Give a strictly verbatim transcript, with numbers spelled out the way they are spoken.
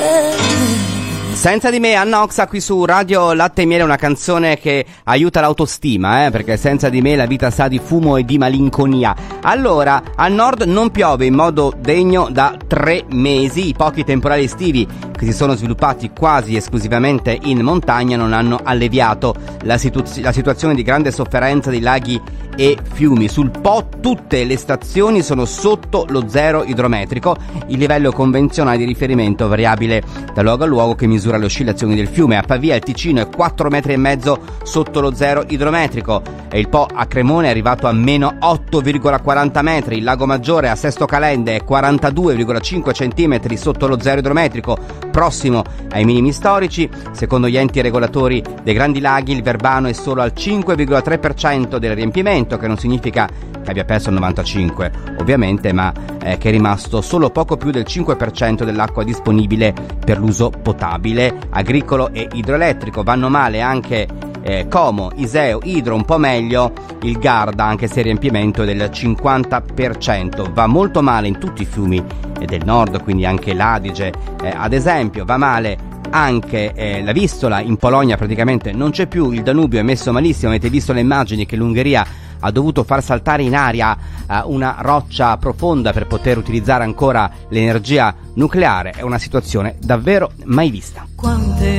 Senza di me, Anna Oxa qui su Radio Latte e Miele, una canzone che aiuta l'autostima, eh, perché senza di me la vita sa di fumo e di malinconia. Allora, al nord non piove in modo degno da tre mesi, i pochi temporali estivi che si sono sviluppati quasi esclusivamente in montagna non hanno alleviato la, situ- la situazione di grande sofferenza di laghi e fiumi. Sul Po tutte le stazioni sono sotto lo zero idrometrico, il livello convenzionale di riferimento variabile da luogo a luogo che misura le oscillazioni del fiume. A Pavia il Ticino è quattro metri e mezzo sotto lo zero idrometrico e il Po a Cremone è arrivato a meno otto virgola quaranta metri. Il Lago Maggiore a Sesto Calende è quarantadue virgola cinque centimetri sotto lo zero idrometrico, prossimo ai minimi storici. Secondo gli enti regolatori dei grandi laghi il Verbano è solo al cinque virgola tre per cento del riempimento, che non significa che abbia perso il novantacinque ovviamente, ma eh, che è rimasto solo poco più del cinque per cento dell'acqua disponibile per l'uso potabile, agricolo e idroelettrico. Vanno male anche eh, Como, Iseo, Idro, un po' meglio il Garda, anche se il riempimento è del cinquanta per cento. Va molto male in tutti i fiumi del nord, quindi anche l'Adige eh, ad esempio. Va male anche eh, la Vistola, in Polonia praticamente non c'è più, il Danubio è messo malissimo. Avete visto le immagini che l'Ungheria ha dovuto far saltare in aria eh, una roccia profonda per poter utilizzare ancora l'energia nucleare. È una situazione davvero mai vista. Quante